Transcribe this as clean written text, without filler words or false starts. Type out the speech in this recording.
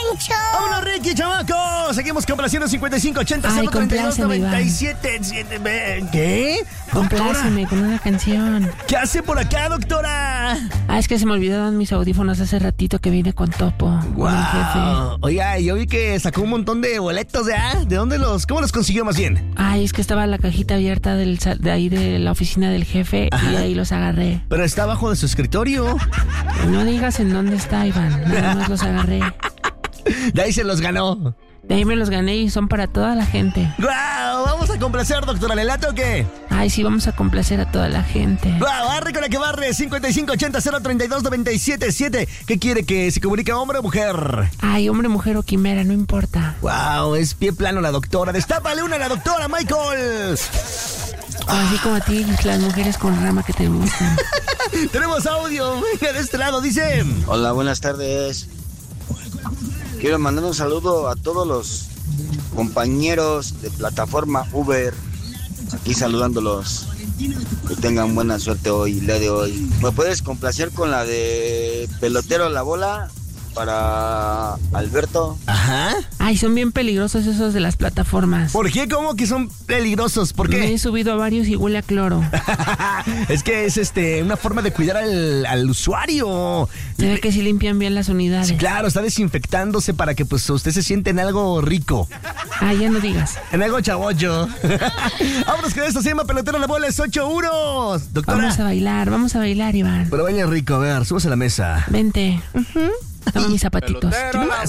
Pancho. ¡Vámonos, Ricky, chamaco! Seguimos complaciendo 5580 032 97 ¿Qué? Compláceme con una canción. ¿Qué hace por acá, doctora? Es que se me olvidaron mis audífonos hace ratito que vine con Topo. Con el jefe. Oiga, yo vi que sacó un montón de boletos, ¿ya? ¿De dónde cómo los consiguió más bien? Es que estaba la cajita abierta de ahí de la oficina del jefe. Ajá. Y ahí los agarré. Pero está abajo de su escritorio. No digas en dónde está, Iván. Nada más los agarré. De ahí se los ganó. De ahí me los gané y son para toda la gente. ¡Guau! ¿Vamos a complacer, doctora Lelato, o qué? Sí, vamos a complacer a toda la gente. ¡Guau! Arre con la que barre 5580 032 977. ¿Qué quiere, que se comunique hombre o mujer? Hombre, mujer o quimera, no importa. ¡Guau! Es pie plano la doctora. ¡Destápale una a la doctora, Michael! Así como a ti, las mujeres con rama que te gustan. Tenemos audio. Venga, de este lado, dice. Hola, buenas tardes. Quiero mandar un saludo a todos los compañeros de plataforma Uber. Aquí saludándolos. Que tengan buena suerte hoy, el día de hoy. ¿Me puedes complacer con la de pelotero a la bola? Para Alberto. Ajá. Son bien peligrosos esos de las plataformas. ¿Por qué? ¿Cómo que son peligrosos? ¿Por qué? Me he subido a varios y huele a cloro. Es que es una forma de cuidar al usuario. Se ve que sí limpian bien las unidades. Sí, claro, está desinfectándose para que pues usted se siente en algo rico. Ya no digas. En algo chabollo. Vámonos con esto, se llama pelotero a la bola, es 8-1. Doctora. Vamos a bailar, Iván. Pero baila rico, a ver, súbase a la mesa. Vente. Dame mis zapatitos.